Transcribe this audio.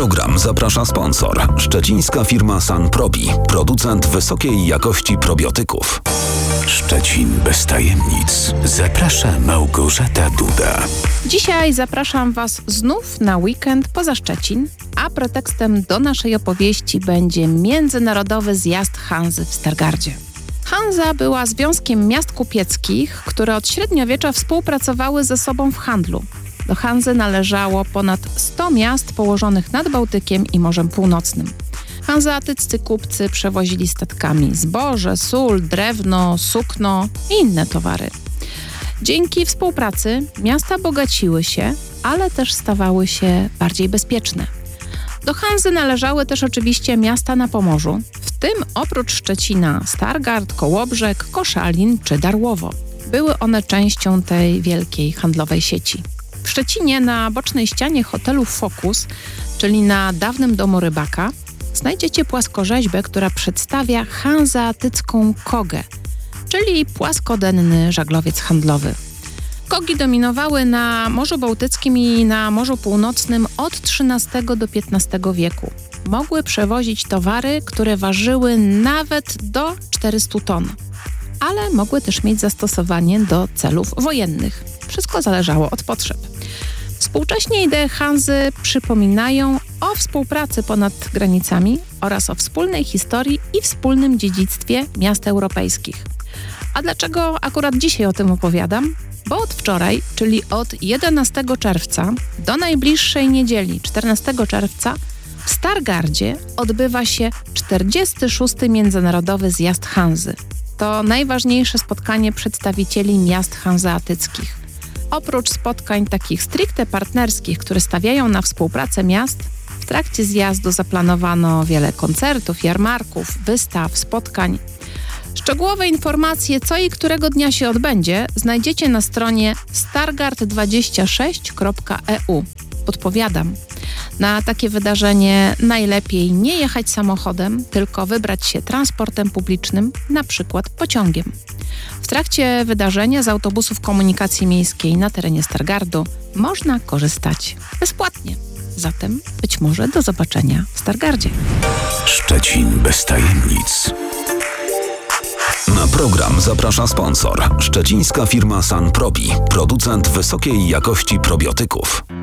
program zaprasza sponsor. Szczecińska firma Sanprobi, producent wysokiej jakości probiotyków. Szczecin bez tajemnic. Zaprasza Małgorzata Duda. Dzisiaj zapraszam Was znów na weekend poza Szczecin, a pretekstem do naszej opowieści będzie Międzynarodowy Zjazd Hanzy w Stargardzie. Hanza była związkiem miast kupieckich, które od średniowiecza współpracowały ze sobą w handlu. Do Hanzy należało ponad 100 miast położonych nad Bałtykiem i Morzem Północnym. Hanzeatyccy kupcy przewozili statkami zboże, sól, drewno, sukno i inne towary. Dzięki współpracy miasta bogaciły się, ale też stawały się bardziej bezpieczne. Do Hanzy należały też oczywiście miasta na Pomorzu, w tym oprócz Szczecina Stargard, Kołobrzeg, Koszalin czy Darłowo. Były one częścią tej wielkiej handlowej sieci. W Szczecinie na bocznej ścianie hotelu Focus, czyli na dawnym domu rybaka, znajdziecie płaskorzeźbę, która przedstawia hanzeatycką kogę, czyli płaskodenny żaglowiec handlowy. Kogi dominowały na Morzu Bałtyckim i na Morzu Północnym od XIII do XV wieku. Mogły przewozić towary, które ważyły nawet do 400 ton, ale mogły też mieć zastosowanie do celów wojennych. Wszystko zależało od potrzeb. Współcześnie idee Hanzy przypominają o współpracy ponad granicami oraz o wspólnej historii i wspólnym dziedzictwie miast europejskich. A dlaczego akurat dzisiaj o tym opowiadam? Bo od wczoraj, czyli od 11 czerwca do najbliższej niedzieli, 14 czerwca, w Stargardzie odbywa się 46. Międzynarodowy Zjazd Hanzy. To najważniejsze spotkanie przedstawicieli miast hanzeatyckich. Oprócz spotkań takich stricte partnerskich, które stawiają na współpracę miast, w trakcie zjazdu zaplanowano wiele koncertów, jarmarków, wystaw, spotkań. Szczegółowe informacje, co i którego dnia się odbędzie, znajdziecie na stronie stargard26.eu. Podpowiadam, na takie wydarzenie najlepiej nie jechać samochodem, tylko wybrać się transportem publicznym, na przykład pociągiem. W trakcie wydarzenia z autobusów komunikacji miejskiej na terenie Stargardu można korzystać bezpłatnie. Zatem być może do zobaczenia w Stargardzie. Szczecin bez tajemnic. Na program zaprasza sponsor. Szczecińska firma Sanprobi, producent wysokiej jakości probiotyków.